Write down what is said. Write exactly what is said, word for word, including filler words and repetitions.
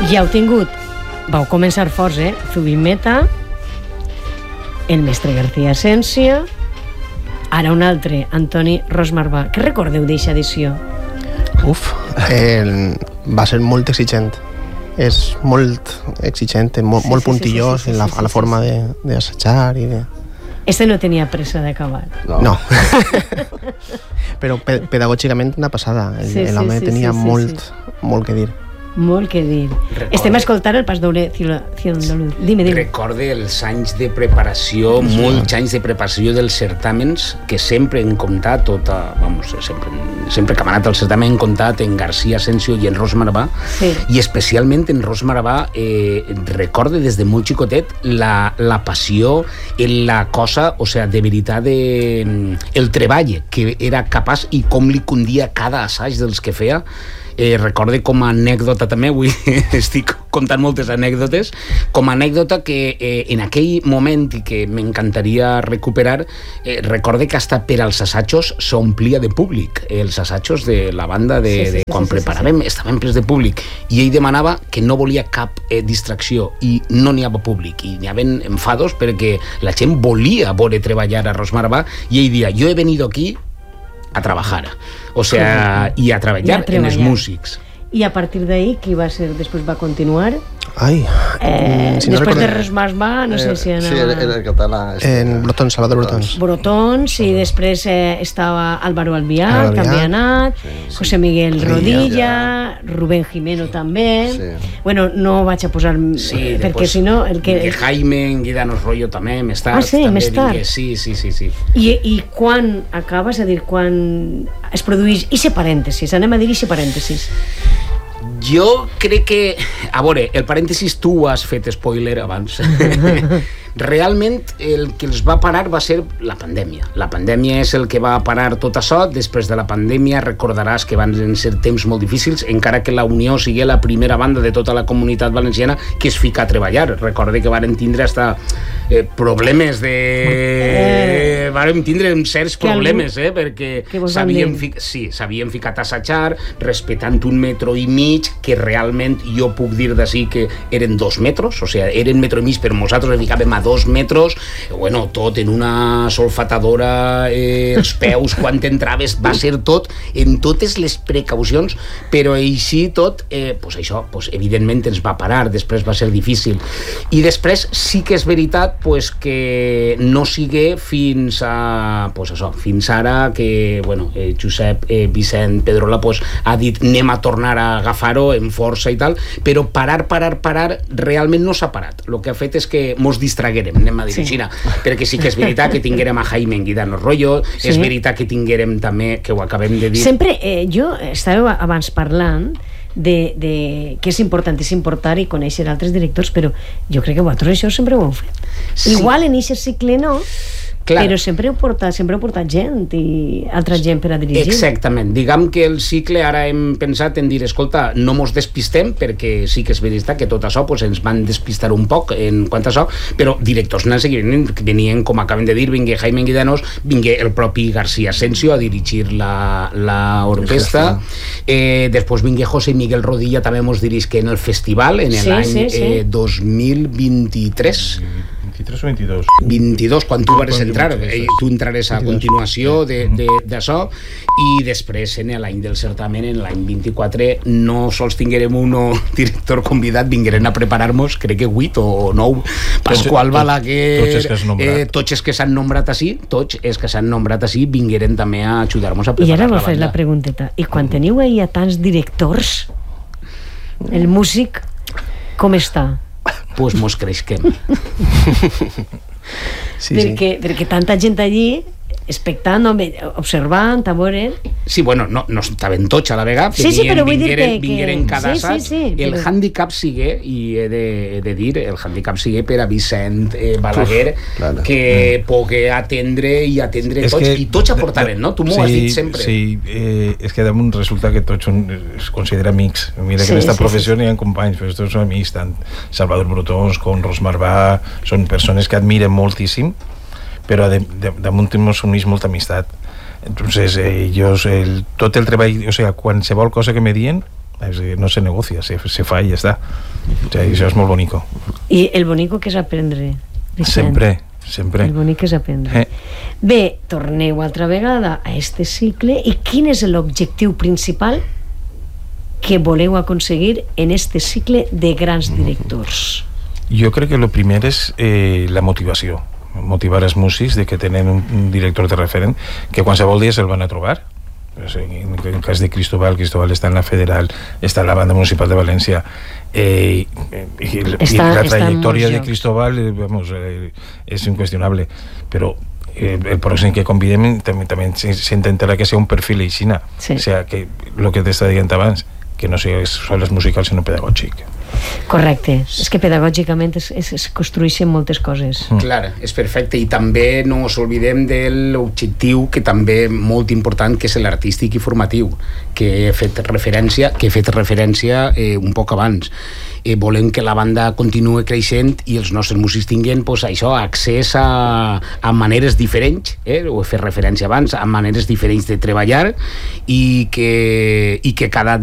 ja heu tingut, vau començar forts, eh? Zubimeta, el mestre García Asensio, ara un altre, Antoni Rosmarbà. Què recordeu d'eixa edició? Uf, el, va ser molt exigent. És molt exigent, molt, sí, molt sí, puntillós sí, sí, sí, sí, sí, a la forma sí, sí. d'assajar i de... Este no tenia pressa d'acabar. No. no. Però pe pedagògicament una passada. El, sí, sí, l'home sí, tenia sí, sí, molt, sí. molt que dir. Molt que dir. Recorde. Estem a escoltar el Pas Doble Ciudadano. Dime, dime. Recorde els anys de preparació, sí. molts anys de preparació dels certàmens, que sempre hem comptat, tota, vamos, sempre, sempre que hem anat al certamen hem comptat en García Asensio i en Ros Marbà, sí. i especialment en Ros Marbà, eh, recorde des de molt xicotet la, la passió, la cosa, o sea, de veritat, de, el treball que era capaç i com li condia cada assaig dels que feia. Eh, recorde com a anècdota també, avui estic contant moltes anècdotes, com a anècdota que eh, en aquell moment i que m'encantaria recuperar, eh, recorde que hasta per als assajos s'omplia de públic, els assajos de la banda de, sí, sí, de quan sí, sí, preparàvem, sí, sí. estaven plens de públic, i ell demanava que no volia cap eh, distracció, i no n'hi havia públic, i n'hi havia enfados perquè la gent volia veure treballar a Ros Marbà, i ell dia, jo he venido aquí a trabajar, o sea, y a treballar en els músics. I a partir d'ahí, qui va ser, després va continuar? Ai, eh, si després no de Ros Marbà, no eh, sé si anava... Sí, en el català. En Brotons, Salvador Brotons. Brotons, i després eh, estava Álvaro Albiar, també ha anat, sí, sí. José Miguel Rodilla, ja. Rubén Jimeno també. Sí. Bueno, no vaig a posar... Sí, perquè si no... El que... que Jaime, Guidanos Rollo també, més tard. Ah, sí, també més tard. Vingue. Sí, sí, sí, sí. I, I quan acaba, és a dir, quan es produeix ixe parèntesis, anem a dir ixe parèntesis. Jo crec que... A veure, el parèntesis tu has fet spoiler abans. Realment el que els va parar va ser la pandèmia. La pandèmia és el que va parar tot això. Després de la pandèmia recordaràs que van ser temps molt difícils, encara que la Unió sigui la primera banda de tota la comunitat valenciana que es fica a treballar. Recorde que varen tindre hasta eh, problemes de... Eh, varen tindre certs problemes, eh, perquè s'havien fi... sí, s'havien ficat a assajar respectant un metro i mig, que realment jo puc dir d'ací que eren dos metros, o sigui, eren metro i mig, però nosaltres li ficàvem a dos metros, bueno, tot en una solfatadora, eh, els peus quan t'entraves, va ser tot en totes les precaucions, però així tot, eh, pues això, pues, evidentment ens va parar, després va ser difícil, i després sí que és veritat pues, que no sigue fins a, pues això, fins ara que, bueno, eh, Josep eh, Vicent Pedrola pues, ha dit anem a tornar a agafar-ho en força i tal, però parar, parar, parar, realment no s'ha parat. El que ha fet és que mos distraguerem, anem a dir així, sí. perquè sí que és veritat que tinguérem a Jaime Guidanos Rollo, sí. és veritat que tinguérem també, que ho acabem de dir... Sempre, eh, jo estava abans parlant de, de que és importantíssim portar i conèixer altres directors, però jo crec que vosaltres això sempre ho heu fet. Sí. Igual en aquest cicle no, clar. Però sempre heu portat, sempre heu portat gent i altra gent per a dirigir. Exactament. Diguem que el cicle ara hem pensat en dir, escolta, no mos despistem, perquè sí que és veritat que tot això pues, ens van despistar un poc en quant a això, però directors no venien, venien, com acabem de dir, vingué Jaime Guidanos, vingué el propi García Asensio a dirigir la, la orquestra, eh, després vingué José Miguel Rodilla, també mos dirigé en el festival, en l'any sí, sí, sí. eh, dos mil vint-i-tres. vint-i-tres o vint-i-dos? vint-i-dos, quan tu vas entrar, eh, tu entraràs a continuació d'això, i després en l'any del certamen, en l'any vint-i-quatre, no sols tinguérem un director convidat, vingueren a preparar-nos, crec que vuit o nou, Pasqual Balaguer, eh, tots els que s'han nombrat així, tots els que s'han nombrat així, vingueren també a ajudar-nos a preparar la banda. I ara vos fes la pregunteta, i quan teniu ahir a tants directors, el músic com està? Pues mos creixem. Sí, perquè, sí. perquè tanta gent allí expectant, observant, a veure... Sí, bueno, no, no estaven tots a la vegada, sí, sí, però vull dir que... vingueren cada sí, assaig. Sí, sí, el però... hàndicap sigue, i he de, he de dir, el hàndicap sigue per a Vicent eh, Balaguer, Uf, claro. que mm. pugui atendre i atendre és tots, que, i tots aportaren, no? Tu m'ho sí, has dit sempre. Sí, eh, és que damunt resulta que tots són, es considera amics. Mira sí, que en aquesta sí, professió sí, sí. n'hi ha companys, però tots són amics, tant Salvador Brotons com Ros Marbà, són persones que admiren moltíssim, però damunt ens unís molta amistat. Entonces, eh, ellos, el, tot el treball, o sea, qualsevol cosa que me dien, no se negocia, se, se fa i ja està. O sigui, això és molt bonico. I el bonico que és aprendre. Sempre, sempre. El bonic és aprendre. Eh. Bé, torneu altra vegada a este cicle i quin és l'objectiu principal que voleu aconseguir en este cicle de grans directors? Jo crec que el primer és eh, la motivació. Motivar els músics de que tenen un director de referent que qualsevol dia se'l van a trobar. En el cas de Cristóbal, Cristóbal està en la Federal, està en la Banda Municipal de València, eh, i, està, i la trajectòria de Cristóbal eh, vamos, eh, és inqüestionable, però eh, el pròxim que convidem també, també s'intentarà que sigui un perfil aixina, sí. O sigui, que el que t'està dient abans, que no sigui sols musical sinó pedagògic. Correcte, és que pedagògicament es, es, es construeixen moltes coses. Mm. Clar, és perfecte, i també no ens oblidem de l'objectiu que també molt important, que és l'artístic i formatiu, que he fet referència que he fet referència eh, un poc abans. Eh, volem que la banda continue creixent i els nostres músics tinguin pues, això, accés a, a maneres diferents, eh? Ho he fet referència abans, a maneres diferents de treballar i que, i que cada